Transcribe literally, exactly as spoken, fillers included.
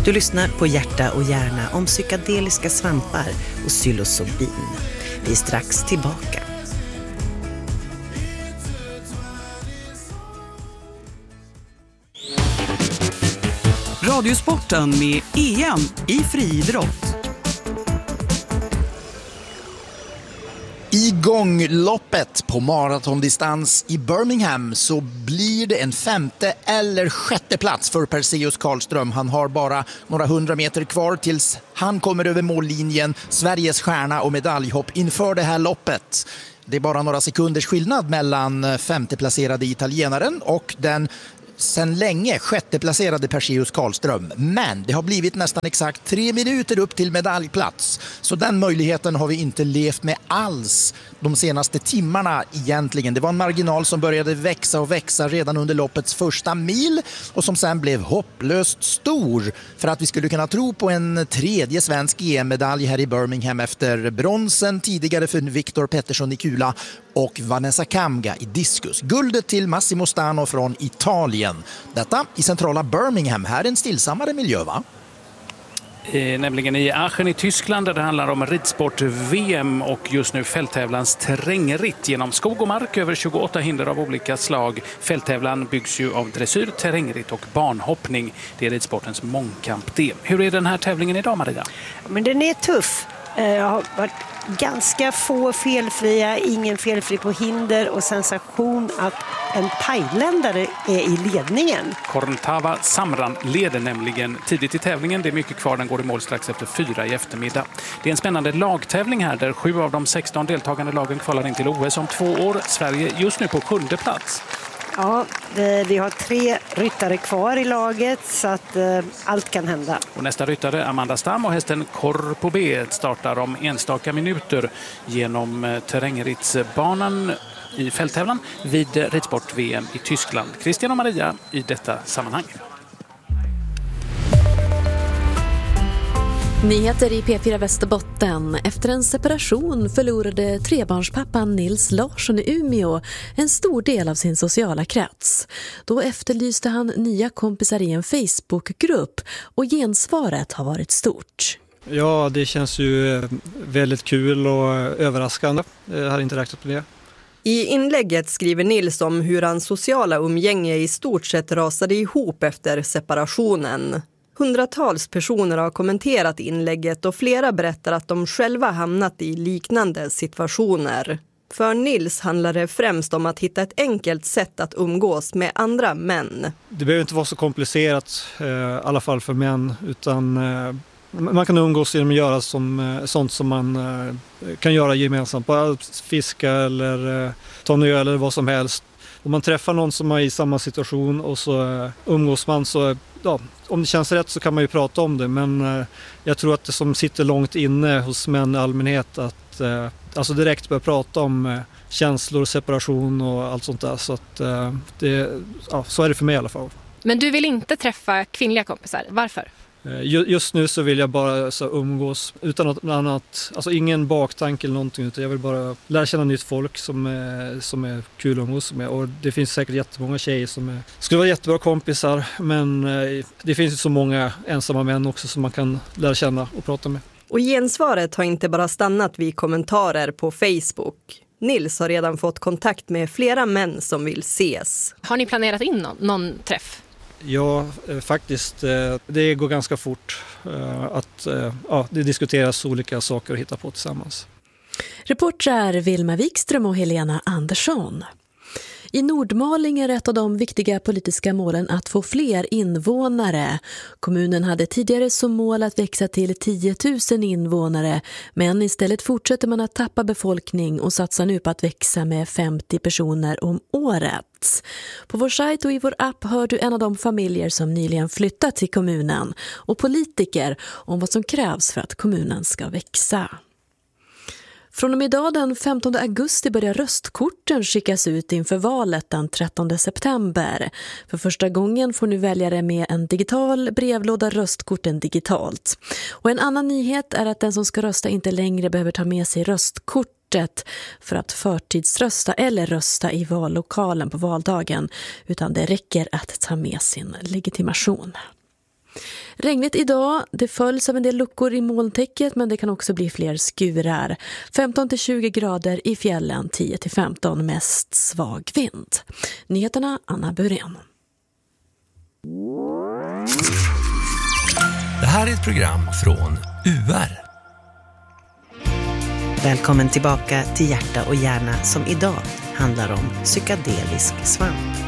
Du lyssnar på Hjärta och hjärna om psykedeliska svampar och psilocybin. Vi är strax tillbaka. Radiosporten med E M i friidrott. I gångloppet på maratondistans i Birmingham så blir det en femte eller sjätte plats för Perseus Karlström. Han har bara några hundra meter kvar tills han kommer över mållinjen, Sveriges stjärna och medaljhopp inför det här loppet. Det är bara några sekunders skillnad mellan femteplacerade italienaren och den sen länge sjätteplacerade Perseus Karlström. Men det har blivit nästan exakt tre minuter upp till medaljplats. Så den möjligheten har vi inte levt med alls de senaste timmarna egentligen. Det var en marginal som började växa och växa redan under loppets första mil och som sen blev hopplöst stor för att vi skulle kunna tro på en tredje svensk E M-medalj här i Birmingham efter bronsen tidigare för Viktor Pettersson i kula och Vanessa Kamga i diskus. Guldet till Massimo Stano från Italien. Detta i centrala Birmingham. Här är en stillsammare miljö, va? Eh, nämligen i Aachen i Tyskland där det handlar om ridsport-V M och just nu fälttävlans terrängritt genom skog och mark över tjugoåtta hinder av olika slag. Fälttävlan byggs ju av dressyr, terrängritt och banhoppning. Det är ridsportens mångkamp det. Hur är den här tävlingen idag, Maria? Men den är tuff. Jag har varit ganska få felfria, ingen felfri på hinder och sensation att en thailändare är i ledningen. Korntava Samran leder nämligen tidigt i tävlingen. Det är mycket kvar, den går i mål strax efter fyra i eftermiddag. Det är en spännande lagtävling här där sju av de sexton deltagande lagen kvalar in till O S om två år. Sverige just nu på sjunde plats. Ja, vi har tre ryttare kvar i laget så att eh, allt kan hända. Och nästa ryttare, Amanda Stam och hästen Corpo B startar om enstaka minuter genom eh, terrängrittsbanan i fälttävlan vid ridsport-V M i Tyskland. Christian och Maria i detta sammanhang. Nyheter i P fyra Västerbotten. Efter en separation förlorade trebarnspappan Nils Larsson i Umeå en stor del av sin sociala krets. Då efterlyste han nya kompisar i en Facebookgrupp och gensvaret har varit stort. Ja, det känns ju väldigt kul och överraskande. Jag hade inte räknat med det. I inlägget skriver Nils om hur hans sociala umgänge i stort sett rasade ihop efter separationen. Hundratals personer har kommenterat inlägget och flera berättar att de själva hamnat i liknande situationer. För Nils handlar det främst om att hitta ett enkelt sätt att umgås med andra män. Det behöver inte vara så komplicerat, eh, i alla fall för män, utan eh, man kan umgås genom att göra som, eh, sånt som man eh, kan göra gemensamt. Bara fiska eller eh, ta en öl eller vad som helst. Om man träffar någon som är i samma situation och så eh, umgås man så... Ja, om det känns rätt så kan man ju prata om det, men eh, jag tror att det som sitter långt inne hos män i allmänhet att eh, alltså direkt börja prata om eh, känslor, separation och allt sånt där, så att eh, det, ja, så är det för mig i alla fall. Men du vill inte träffa kvinnliga kompisar, varför? Eh, just nu så vill jag bara så, umgås utan något annat, alltså ingen baktanke eller någonting, utan jag vill bara lära känna nytt folk som är, som är kul att umgås med, och det finns säkert jättemånga tjejer som är, skulle vara jättebra kompisar, men eh, det finns ju så många ensamma män också som man kan lära känna och prata med. Och gensvaret har inte bara stannat vid kommentarer på Facebook. Nils har redan fått kontakt med flera män som vill ses. Har ni planerat in någon, någon träff? Ja, faktiskt. Det går ganska fort att ja, det diskuteras olika saker att hitta på tillsammans. Reportrar Vilma Wikström och Helena Andersson. I Nordmaling är ett av de viktiga politiska målen att få fler invånare. Kommunen hade tidigare som mål att växa till tio tusen invånare, men istället fortsätter man att tappa befolkning och satsar nu på att växa med femtio personer om året. På vår sajt och i vår app hör du en av de familjer som nyligen flyttat till kommunen och politiker om vad som krävs för att kommunen ska växa. Från och med idag den femtonde augusti börjar röstkorten skickas ut inför valet den trettonde september. För första gången får nu väljare med en digital brevlåda röstkorten digitalt. Och en annan nyhet är att den som ska rösta inte längre behöver ta med sig röstkortet för att förtidsrösta eller rösta i vallokalen på valdagen, utan det räcker att ta med sin legitimation. Regnigt idag, det följs av en del luckor i molntäcket men det kan också bli fler skurar. femton till tjugo grader i fjällen, tio till femton mest svag vind. Nyheterna Anna Burén. Det här är ett program från U R. Välkommen tillbaka till Hjärta och hjärna som idag handlar om psykedelisk svamp.